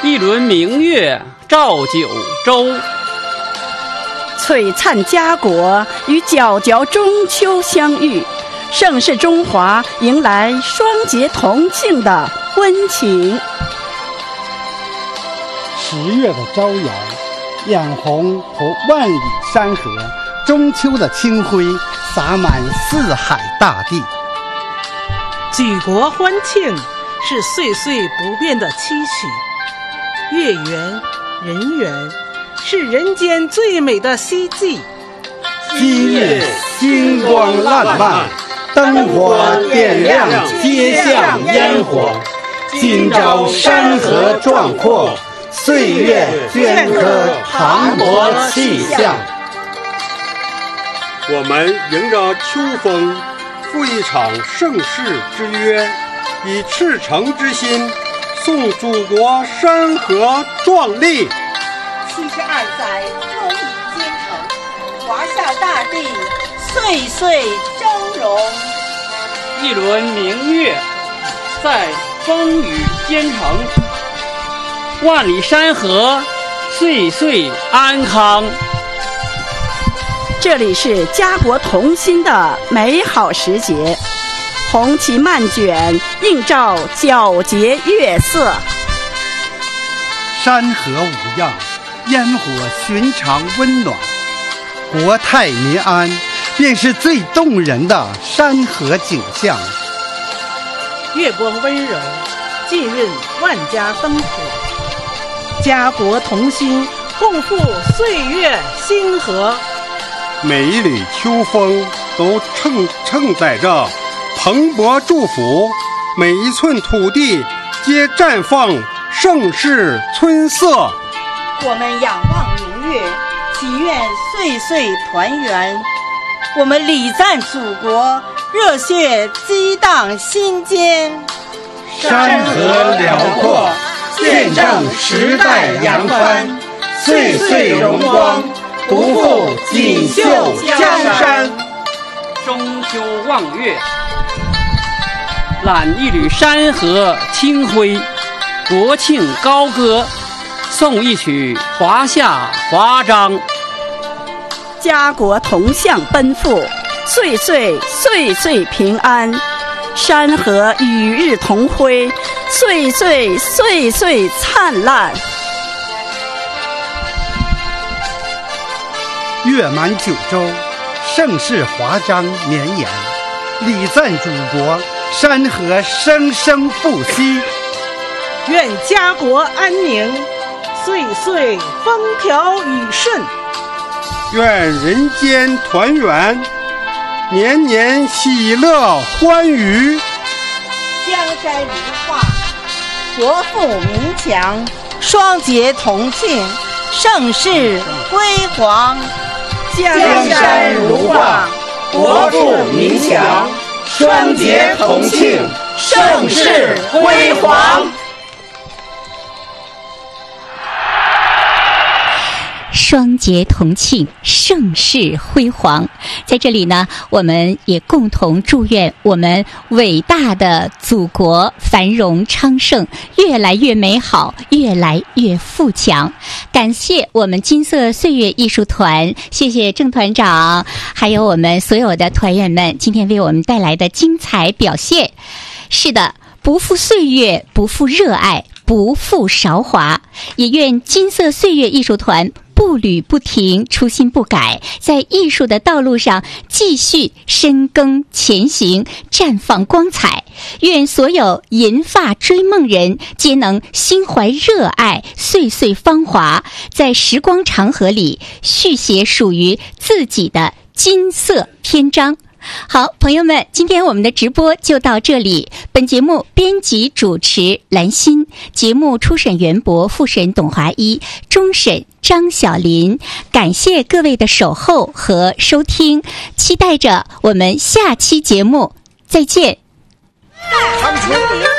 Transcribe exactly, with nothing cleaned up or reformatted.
一轮明月照九州。 璀璨家国与皎皎中秋相遇，盛世中华迎来双节同庆的温情。 十月的朝阳，眼红和万里山河，中秋的清辉洒满四海大地。 举国欢庆是岁岁不变的期许，月圆人圆是人间最美的希冀。 今日星光烂漫，灯火点亮街巷烟火，今朝山河壮阔，岁月镌刻磅礴气象。 我们迎着秋风，赴一场盛世之约，以赤诚之心颂祖国山河壮丽。 七十二载风雨兼程，华夏大地岁岁峥嵘。 一轮明月在风雨兼程，万里山河岁岁安康。 这里是家国同心的美好时节，红旗漫卷映照皎洁月色， 山河无恙，烟火寻常温暖，国泰民安便是最动人的山河景象。 月光温柔，浸润万家灯火，家国同心，共赴岁月星河。 每一缕秋风都承承载着蓬勃祝福，每一寸土地皆绽放盛世春色。 我们仰望明月，祈愿岁岁团圆。我们礼赞祖国，热血激荡心间。 山河辽阔，见证时代扬帆，岁岁荣光，不负锦绣江山。 中秋望月，揽一缕山河清辉；国庆高歌，送一曲华夏华章。 家国同向奔赴，岁岁岁岁平安，山河与日同辉，岁岁岁岁灿烂。 月满九州，盛世华章绵延，礼赞祖国，山河生生不息。 愿家国安宁，岁岁风调雨顺。 愿人间团圆，年年喜乐欢愉。 江山如画，国富民强，双节同庆，盛世辉煌。 江山如画，国富民强，双节同庆，盛世辉煌。 双节同庆，盛世辉煌。在这里呢，我们也共同祝愿我们伟大的祖国繁荣昌盛，越来越美好，越来越富强。感谢我们金色岁月艺术团，谢谢郑团长，还有我们所有的团员们今天为我们带来的精彩表现。是的，不负岁月，不负热爱，不负韶华。也愿金色岁月艺术团步履不停，初心不改，在艺术的道路上继续深耕前行，绽放光彩。愿所有银发追梦人皆能心怀热爱，岁岁芳华，在时光长河里续写属于自己的金色篇章。好，朋友们，今天我们的直播就到这里。本节目编辑主持兰心，节目初审袁博，复审董华一，终审张小林。感谢各位的守候和收听，期待着我们下期节目，再见。